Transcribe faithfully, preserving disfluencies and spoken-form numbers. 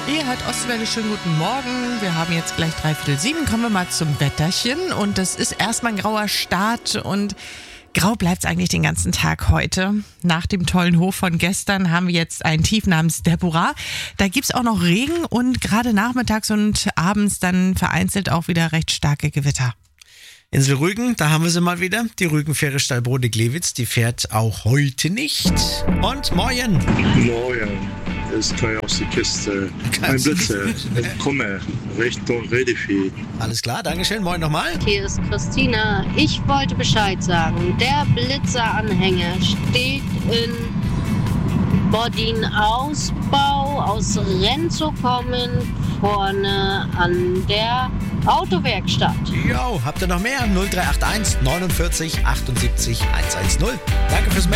Ihr hört Ostwelle, schönen guten Morgen. Wir haben jetzt gleich dreiviertel sieben. Kommen wir mal zum Wetterchen. Und das ist erstmal ein grauer Start. Und grau bleibt es eigentlich den ganzen Tag heute. Nach dem tollen Hoch von gestern haben wir jetzt ein Tief namens Deborah. Da gibt es auch noch Regen und gerade nachmittags und abends dann vereinzelt auch wieder recht starke Gewitter. Insel Rügen, da haben wir sie mal wieder. Die Rügenfähre Stallbrode-Glewitz, die fährt auch heute nicht. Und morgen. Morgen ist Kai aus der Kiste. Ein Blitzer, ich komme Richtung Redifi. Alles klar, Dankeschön. Moin nochmal. Hier ist Christina. Ich wollte Bescheid sagen. Der Blitzeranhänger steht in Bodin-Ausbau aus Renzo kommen, vorne an der Autowerkstatt. Jo, habt ihr noch mehr? null drei acht eins neunundvierzig achtundsiebzig hundertzehn. Danke fürs